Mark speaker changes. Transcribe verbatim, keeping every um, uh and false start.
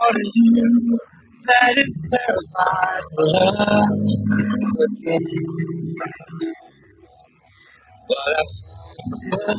Speaker 1: to you that is terrified for her again. But I still